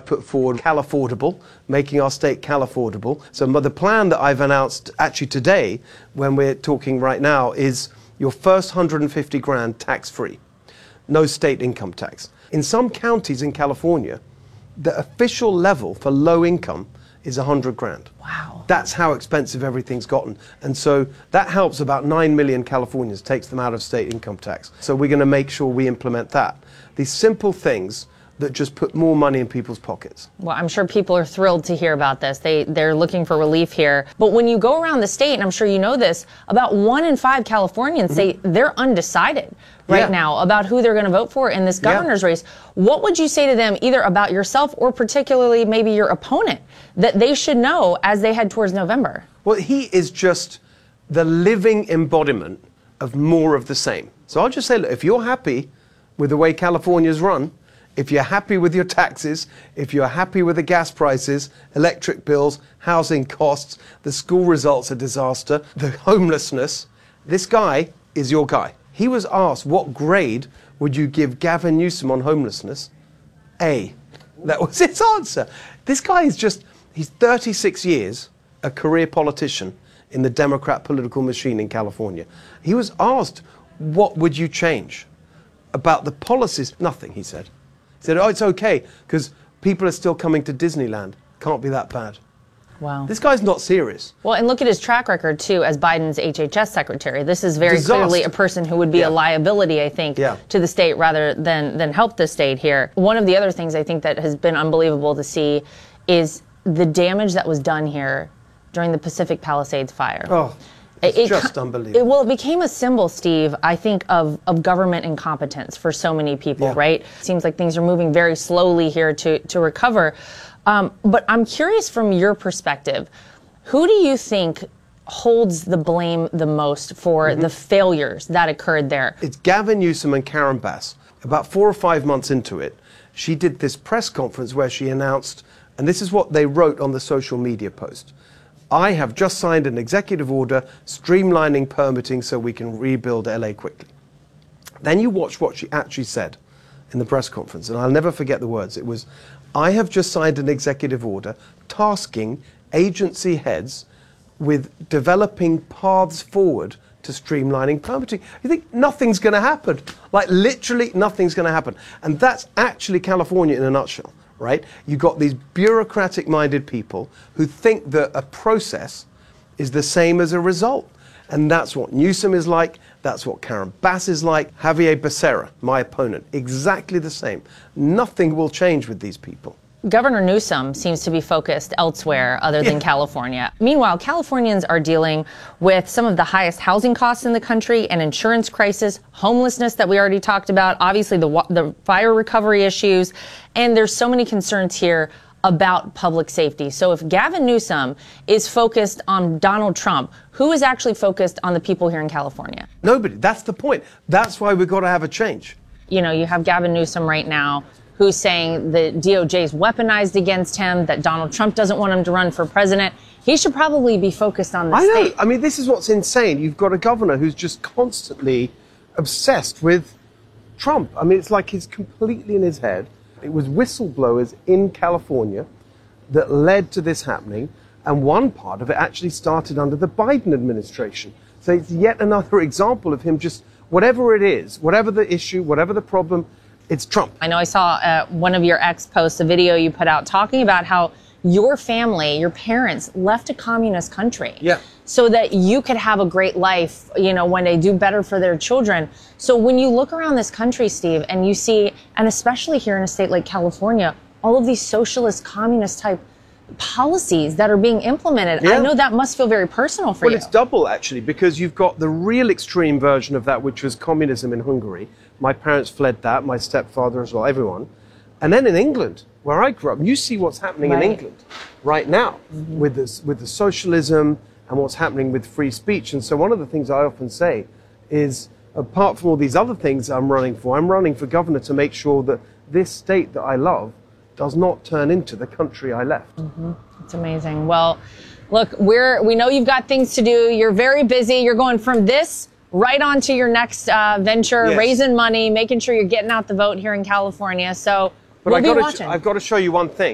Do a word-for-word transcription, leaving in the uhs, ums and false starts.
put forward Cal-Affordable, making our state Cal-Affordable. So the plan that I've announced actually today, when we're talking right now, is your first one hundred fifty grand tax-free, no state income tax. In some counties in California, the official level for low income is one hundred grand. Wow. That's how expensive everything's gotten. And so that helps about nine million Californians, takes them out of state income tax. So we're going to make sure we implement that. These simple things that just put more money in people's pockets. Well, I'm sure people are thrilled to hear about this. They, they're looking for relief here. But when you go around the state, and I'm sure you know this, about one in five Californians mm-hmm. say they're undecided right yeah. now about who they're going to vote for in this governor's yeah. race. What would you say to them, either about yourself or particularly maybe your opponent, that they should know as they head towards November? Well, he is just the living embodiment of more of the same. So I'll just say, look, if you're happy with the way California's run, if you're happy with your taxes, if you're happy with the gas prices, electric bills, housing costs, the school results a disaster, the homelessness, this guy is your guy. He was asked, what grade would you give Gavin Newsom on homelessness? A. That was his answer. This guy is just, he's thirty-six years, a career politician in the Democrat political machine in California. He was asked, what would you change about the policies? Nothing, he said. He said, oh, it's okay, because people are still coming to Disneyland. Can't be that bad. Wow. This guy's not serious. Well, and look at his track record, too, as Biden's H H S secretary. This is very Disaster. clearly a person who would be yeah. a liability, I think, yeah. to the state rather than, than help the state here. One of the other things I think that has been unbelievable to see is the damage that was done here during the Pacific Palisades fire. Oh. It's it, just it, unbelievable. It, well, it became a symbol, Steve, I think, of, of government incompetence for so many people, yeah. right? It seems like things are moving very slowly here to, to recover. Um, but I'm curious from your perspective, who do you think holds the blame the most for mm-hmm. the failures that occurred there? It's Gavin Newsom and Karen Bass. About four or five months into it, she did this press conference where she announced, and this is what they wrote on the social media post, I have just signed an executive order streamlining permitting so we can rebuild L A quickly. Then you watch what she actually said in the press conference, and I'll never forget the words. It was, I have just signed an executive order tasking agency heads with developing paths forward to streamlining permitting. You think nothing's going to happen. Like literally nothing's going to happen. And that's actually California in a nutshell. Right? You've got these bureaucratic-minded people who think that a process is the same as a result. And that's what Newsom is like, that's what Karen Bass is like, Javier Becerra, my opponent, exactly the same. Nothing will change with these people. Governor Newsom seems to be focused elsewhere other than yeah. California. Meanwhile, Californians are dealing with some of the highest housing costs in the country, an insurance crisis, homelessness that we already talked about, obviously the, the fire recovery issues, and there's so many concerns here about public safety. So if Gavin Newsom is focused on Donald Trump, who is actually focused on the people here in California? Nobody. That's the point. That's why we've got to have a change. You know, you have Gavin Newsom right now who's saying the D O J is weaponized against him, that Donald Trump doesn't want him to run for president. He should probably be focused on the I state. know. I mean, this is what's insane. You've got a governor who's just constantly obsessed with Trump. I mean, it's like he's completely in his head. It was whistleblowers in California that led to this happening, and one part of it actually started under the Biden administration. So it's yet another example of him just, whatever it is, whatever the issue, whatever the problem, it's Trump. I know I saw uh, one of your ex posts, a video you put out talking about how your family, your parents left a communist country yeah. so that you could have a great life, you know, when they do better for their children. So when you look around this country, Steve, and you see, and especially here in a state like California, all of these socialist, communist type policies that are being implemented, yeah. I know that must feel very personal for well, you. Well, it's double, actually, because you've got the real extreme version of that, which was communism in Hungary. My parents fled that, my stepfather as well, everyone. And then in England, where I grew up, you see what's happening right. in England right now mm-hmm. with, this, with the socialism and what's happening with free speech. And so one of the things I often say is, apart from all these other things I'm running for, I'm running for governor to make sure that this state that I love does not turn into the country I left. Mm-hmm. It's amazing. Well, look, we're, we know you've got things to do. You're very busy. You're going from this right on to your next uh, venture, yes. raising money, making sure you're getting out the vote here in California. So but we'll I be gotta, watching. I've got to show you one thing.